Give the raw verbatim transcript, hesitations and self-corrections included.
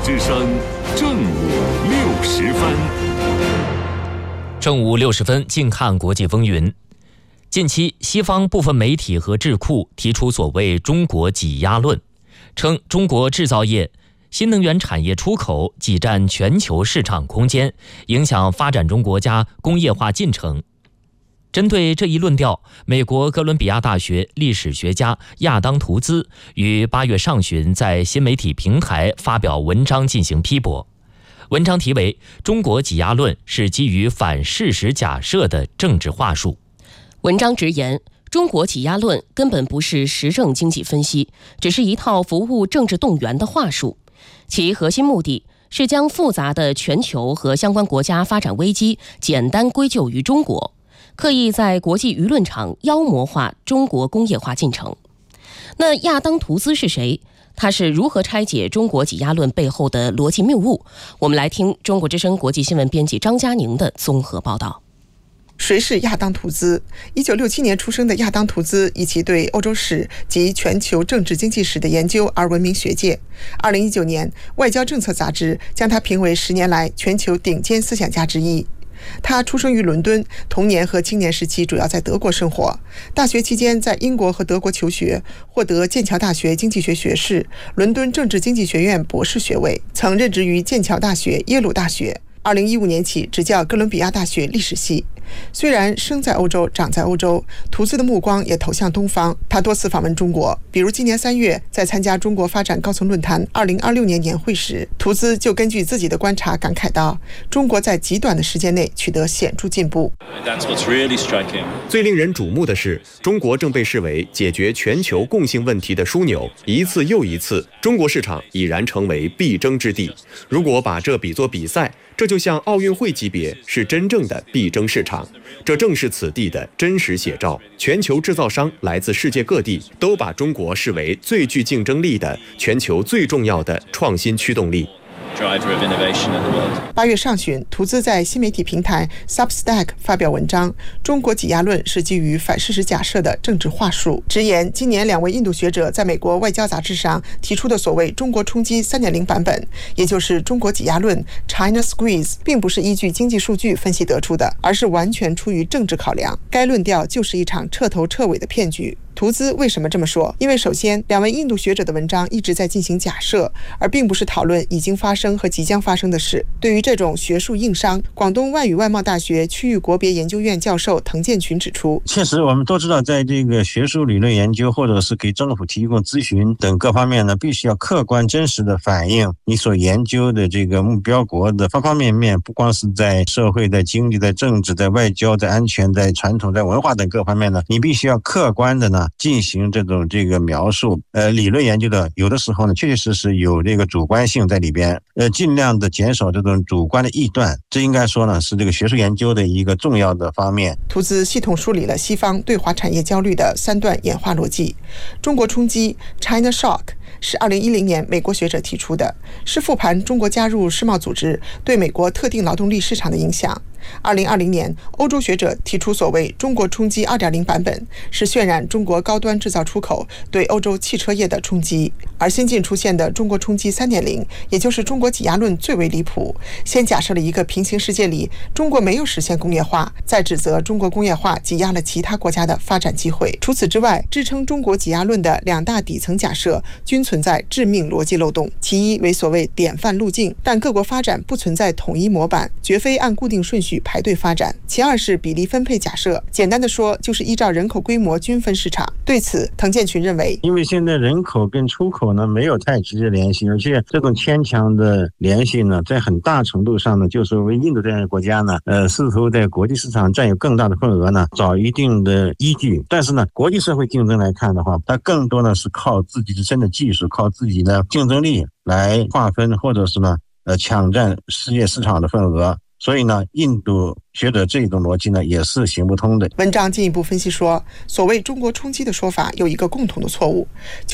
之声正午六时分。 正午六十分，静看国际风云。近期，西方部分媒体和智库提出所谓“中国挤压论”，称中国制造业、新能源产业出口挤占全球市场空间，影响发展中国家工业化进程。针对这一论调，美国哥伦比亚大学历史学家亚当·图兹于八月上旬在新媒体平台发表文章进行批驳。文章题为《中国挤压论是基于反事实假设的政治话术》。 文章直言，中国挤压论根本不是实证经济分析，只是一套服务政治动员的话术，其核心目的是将复杂的全球和相关国家发展危机简单归咎于中国，刻意在国际舆论场妖魔化中国工业化进程。那亚当·图兹是谁？他是如何拆解中国挤压论背后的逻辑谬误？我们来听中国之声国际新闻编辑张佳宁的综合报道。 谁是亚当·图兹？一九六七年出生的亚当·图兹以其对欧洲史及全球政治经济史的研究而闻名学界。二零一九年，《外交政策》杂志将他评为十年来全球顶尖思想家之一。他出生于伦敦，童年和青年时期主要在德国生活。大学期间在英国和德国求学，获得剑桥大学经济学学士、伦敦政治经济学院博士学位，曾任职于剑桥大学、耶鲁大学。二零一五年起执教哥伦比亚大学历史系。虽然生在欧洲长在欧洲，图兹的目光也投向东方。他多次访问中国，比如今年三月在参加中国发展高层论坛二零二六年年会时，图兹就根据自己的观察感慨道，中国在极短的时间内取得显著进步。 最令人瞩目的是，中国正被视为解决全球共性问题的枢纽，一次又一次，中国市场已然成为必争之地。如果把这比作比赛，这就像奥运会级别，是真正的必争市场。这正是此地的真实写照。全球制造商来自世界各地，都把中国视为最具竞争力的、全球最重要的创新驱动力。 八月上旬，图兹在新媒体平台 Substack 发表文章，中国挤压论是基于反事实假设的政治话术，直言今年两位印度学者在美国外交杂志上提出的所谓中国冲击 三点零 版本，也就是中国挤压论 China Squeeze， 并不是依据经济数据分析得出的，而是完全出于政治考量。该论调就是一场彻头彻尾的骗局。图兹为什么这么说？因为首先，两位印度学者的文章一直在进行假设，而并不是讨论已经发生和即将发生的事。对于这种学术硬伤，广东外语外贸大学区域国别研究院教授滕建群指出， 确实我们都知道，在这个学术理论研究或者是给政府提供咨询等各方面呢，必须要客观真实的反映你所研究的这个目标国的方方面面，不光是在社会、在经济、在政治、在外交、在安全、在传统、在文化等各方面呢，你必须要客观的呢进行这种这个描述。呃，理论研究的有的时候呢，确确实实有这个主观性在里边，呃，尽量的减少这种主观的臆断，这应该说呢是这个学术研究的一个重要的方面。 图兹系统梳理了西方对华产业焦虑的三段演化逻辑。中国冲击 China Shock 是二零一零年美国学者提出的，是复盘中国加入世贸组织对美国特定劳动力市场的影响。二零二零年，欧洲学者提出所谓中国冲击 二点零 版本，是渲染中国高端制造出口对欧洲汽车业的冲击。而新近出现的中国冲击 三点零， 也就是中国挤压论最为离谱，先假设了一个平行世界里中国没有实现工业化，再指责中国工业化挤压了其他国家的发展机会。除此之外，支撑中国挤压论的两大底层假设均存在致命逻辑漏洞。其一为所谓典范路径，但各国发展不存在统一模板，绝非按固定顺序排队发展。其二是比例分配假设，简单的说就是依照人口规模均分市场。对此，滕建群认为， 因为现在人口跟出口呢没有太直接联系，而且这种牵强的联系呢，在很大程度上呢，就是为印度这样的国家呢，呃，试图在国际市场占有更大的份额呢，找一定的依据。但是呢，国际社会竞争来看的话，它更多呢是靠自己自身的技术，靠自己的竞争力来划分，或者是呢，呃，抢占世界市场的份额。所以呢，印度学者这种逻辑呢也是行不通的。 文章进一步分析说，所谓中国冲击的说法有一个共同的错误，